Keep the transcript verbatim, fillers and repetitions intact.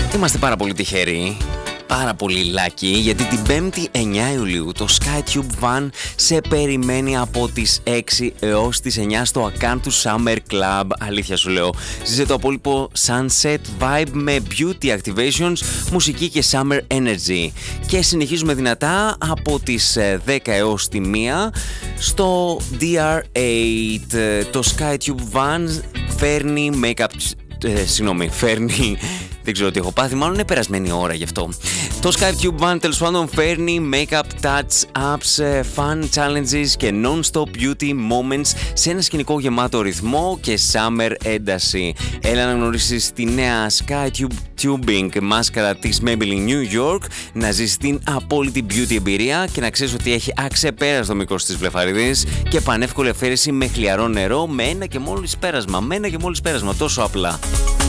Είμαστε πάρα πολύ τυχεροί, πάρα πολύ lucky, γιατί την πέμπτη εννιά Ιουλίου το SkyTube Van σε περιμένει από τις έξι έως τις εννιά στο account του Summer Club. Αλήθεια σου λέω, ζήσε το απόλυτο sunset vibe με beauty activations, μουσική και summer energy. Και συνεχίζουμε δυνατά από τις δέκα έως τη μία στο ντι αρ οκτώ. Το SkyTube Van φέρνει make-up... Ε, συγγνώμη, φέρνει... Δεν ξέρω τι έχω πάθει, μάλλον είναι περασμένη ώρα γι' αυτό. Το SkyTube Van τέλος πάντων φέρνει make-up touch-ups, fun challenges και non-stop beauty moments σε ένα σκηνικό γεμάτο ρυθμό και summer ένταση. Έλα να γνωρίσεις τη νέα SkyTube Tubing μάσκαρα της Maybelline New York, να ζεις την απόλυτη beauty εμπειρία και να ξέρεις ότι έχει αξεπέραστο μικρός της βλεφαρίδης και πανεύκολη αφαίρεση με χλιαρό νερό με ένα και μόλις πέρασμα. Με ένα και μόλις πέρασμα, τόσο απλά.